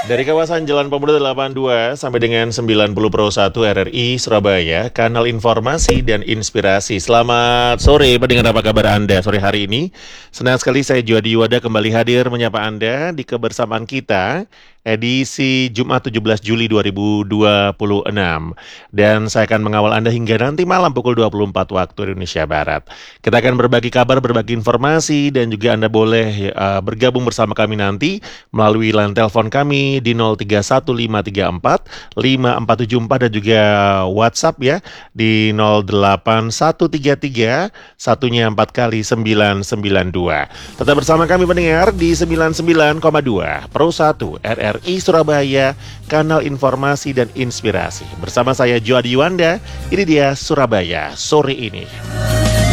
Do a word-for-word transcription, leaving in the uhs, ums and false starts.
Dari kawasan Jalan Pemuda delapan puluh dua sampai dengan sembilan puluh Pro satu R R I Surabaya, kanal informasi dan inspirasi. Selamat sore, pendengar, apa kabar Anda sore hari ini? Senang sekali saya Juadi Wada kembali hadir menyapa Anda di kebersamaan kita edisi Jumat tujuh belas Juli dua ribu dua puluh enam. Dan saya akan mengawal Anda hingga nanti malam pukul dua puluh empat waktu Indonesia Barat. Kita akan berbagi kabar, berbagi informasi, dan juga Anda boleh uh, bergabung bersama kami nanti melalui line telepon kami di nol tiga satu lima tiga empat lima empat tujuh empat dan juga WhatsApp ya di nol delapan satu tiga tiga satunya empat kali sembilan sembilan dua. Tetap bersama kami pendengar di sembilan puluh sembilan koma dua Pro satu R R I Surabaya, kanal informasi dan inspirasi. Bersama saya Juadi Wanda, ini dia Surabaya sore ini.